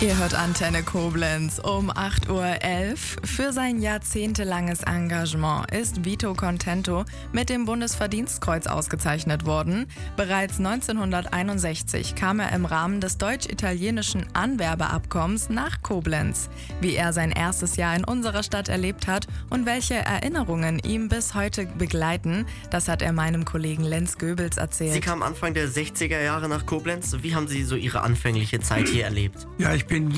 Ihr hört Antenne Koblenz um 8:11 Uhr. Für sein jahrzehntelanges Engagement ist Vito Contento mit dem Bundesverdienstkreuz ausgezeichnet worden. Bereits 1961 kam er im Rahmen des deutsch-italienischen Anwerbeabkommens nach Koblenz. Wie er sein erstes Jahr in unserer Stadt erlebt hat und welche Erinnerungen ihm bis heute begleiten, das hat er meinem Kollegen Lenz Goebels erzählt. Sie kamen Anfang der 60er Jahre nach Koblenz. Wie haben Sie so Ihre anfängliche Zeit hier erlebt? Ja, ich bin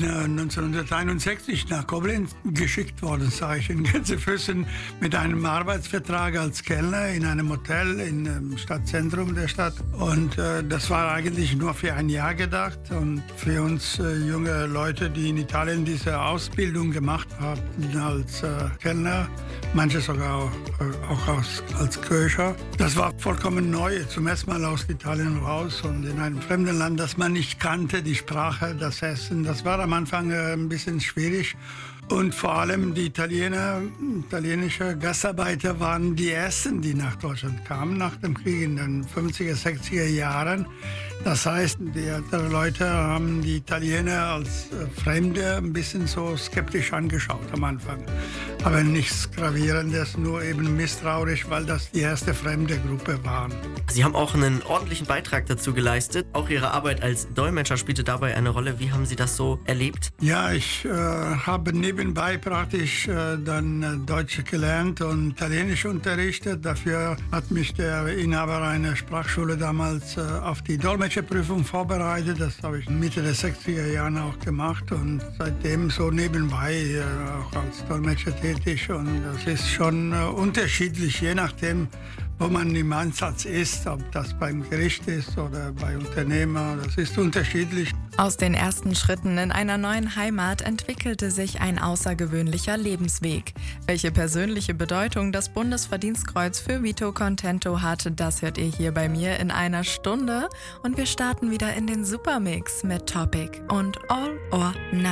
1961 nach Koblenz geschickt worden, sage ich, in Gänsefüssen mit einem Arbeitsvertrag als Kellner in einem Hotel im Stadtzentrum der Stadt. Und das war eigentlich nur für ein Jahr gedacht. Und für uns junge Leute, die in Italien diese Ausbildung gemacht haben als Kellner, manche sogar auch als Köcher, das war vollkommen neu. Zum ersten Mal aus Italien raus und in einem fremden Land, das man nicht kannte, die Sprache, das Essen, das war am Anfang ein bisschen schwierig. Und vor allem die italienische Gastarbeiter waren die ersten, die nach Deutschland kamen nach dem Krieg in den 50er, 60er Jahren. Das heißt, die älteren Leute haben die Italiener als Fremde ein bisschen so skeptisch angeschaut am Anfang. Aber nichts Gravierendes, nur eben misstrauisch, weil das die erste fremde Gruppe waren. Sie haben auch einen ordentlichen Beitrag dazu geleistet. Auch Ihre Arbeit als Dolmetscher spielte dabei eine Rolle. Wie haben Sie das so erlebt? Ja, ich habe nebenbei praktisch dann Deutsch gelernt und Italienisch unterrichtet. Dafür hat mich der Inhaber einer Sprachschule damals auf die Dolmetscherprüfung vorbereitet. Das habe ich Mitte der 60er Jahre auch gemacht und seitdem so nebenbei auch als Dolmetscher tätig. Und das ist schon unterschiedlich, je nachdem, wo man im Einsatz ist, ob das beim Gericht ist oder bei Unternehmer, das ist unterschiedlich. Aus den ersten Schritten in einer neuen Heimat entwickelte sich ein außergewöhnlicher Lebensweg. Welche persönliche Bedeutung das Bundesverdienstkreuz für Vito Contento hatte, das hört ihr hier bei mir in einer Stunde. Und wir starten wieder in den Supermix mit Topic und All or Nothing.